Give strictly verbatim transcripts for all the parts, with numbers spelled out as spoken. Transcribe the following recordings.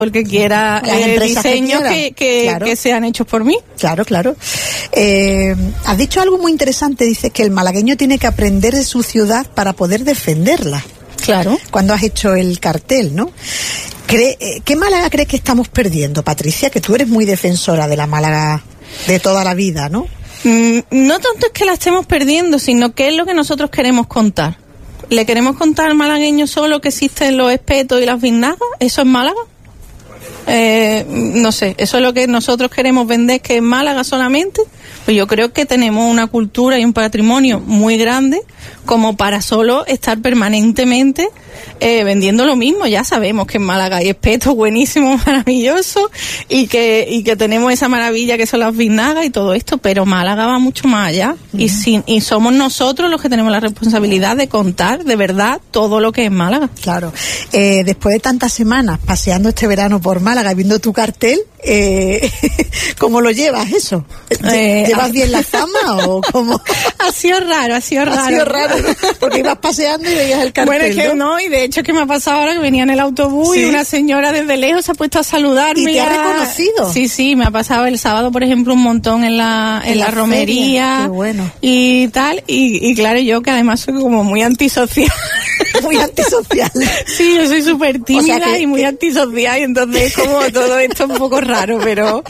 el que quiera eh, diseños que, que, que, claro. que sean hechos por mí. Claro, claro. Eh, has dicho algo muy interesante, dices que el malagueño tiene que aprender de su ciudad para poder defenderla. Claro. Cuando has hecho el cartel, ¿no? ¿Cree, ¿Qué Málaga crees que estamos perdiendo, Patricia? Que tú eres muy defensora de la Málaga de toda la vida, ¿no? Mm, no tanto es que la estemos perdiendo, sino que es lo que nosotros queremos contar. ¿Le queremos contar al malagueño solo que existen los espetos y las biznagas? ¿Eso es Málaga? Eh, no sé, eso es lo que nosotros queremos vender, que es Málaga solamente. Pues yo creo que tenemos una cultura y un patrimonio muy grande como para solo estar permanentemente eh, vendiendo lo mismo. Ya sabemos que en Málaga hay espetos buenísimos, maravillosos, y que y que tenemos esa maravilla que son las biznagas y todo esto, pero Málaga va mucho más allá. Uh-huh. y, sin, y somos nosotros los que tenemos la responsabilidad de contar de verdad todo lo que es Málaga. Claro. Eh, después de tantas semanas paseando este verano por Málaga, viendo tu cartel, eh, ¿cómo lo llevas eso? Eh, ¿Llevas bien la fama o cómo? Ha sido raro, ha sido raro. Ha sido raro, ¿no? Porque ibas paseando y veías el cartel. Bueno, es que no, no y de hecho es que me ha pasado ahora que venía en el autobús, ¿sí? Y una señora desde lejos se ha puesto a saludarme. ¿Y te a... ha reconocido? Sí, sí, me ha pasado el sábado, por ejemplo, un montón en la en, en la, la romería. Qué bueno. Y tal, y, y claro, yo que además soy como muy antisocial. Muy antisocial. Sí, yo soy súper tímida, o sea que, y muy que... antisocial, y entonces como todo esto un poco raro, pero...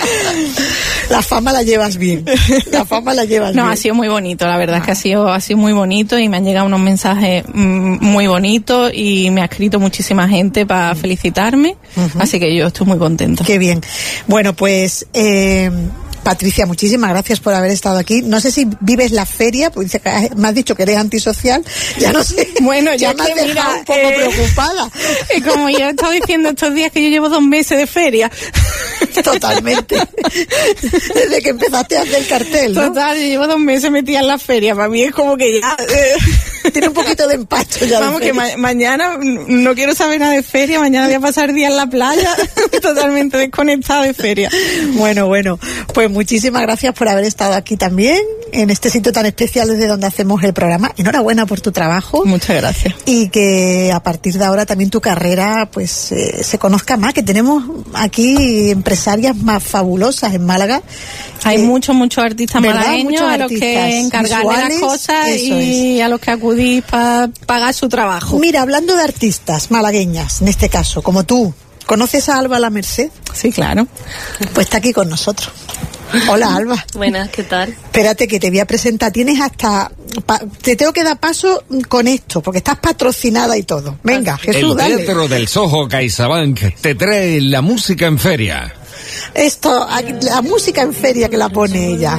La fama la llevas bien. La fama la llevas no, bien. No, ha sido muy bonito, la verdad ah. es que ha sido, ha sido muy bonito y me han llegado unos mensajes mmm, muy bonitos y me ha escrito muchísima gente para felicitarme, uh-huh. Así que yo estoy muy contenta. Qué bien. Bueno, pues... Eh... Patricia, muchísimas gracias por haber estado aquí. No sé si vives la feria, porque me has dicho que eres antisocial. Ya no sé. Bueno, ya, ya me has dejado mira, un poco eh, preocupada. Y como yo he estado diciendo estos días que yo llevo dos meses de feria. Totalmente. Desde que empezaste a hacer el cartel, ¿no? Total, yo llevo dos meses metida en la feria. Para mí es como que ya... Eh, tiene un poquito de empacho ya. Vamos, que ma- mañana no quiero saber nada de feria. Mañana voy a pasar día en la playa totalmente desconectada de feria. Bueno, bueno. Pues muchísimas gracias por haber estado aquí también, en este sitio tan especial desde donde hacemos el programa. Enhorabuena por tu trabajo. Muchas gracias. Y que a partir de ahora también tu carrera pues eh, se conozca más, que tenemos aquí empresarias más fabulosas en Málaga. Hay eh, muchos, muchos artistas malagueños muchos a los que encargarle las cosas y es. A los que acudís para pagar su trabajo. Mira, hablando de artistas malagueñas, en este caso, como tú, ¿conoces a Alba La Merced? Sí, claro. Pues está aquí con nosotros. Hola, Alba. Buenas, ¿qué tal? Espérate que te voy a presentar. Tienes hasta... Pa, te tengo que dar paso con esto, porque estás patrocinada y todo. Venga, Jesús, el dale. El Teatro del Soho CaixaBank te trae la música en feria. Esto, la música en feria que la pone ella.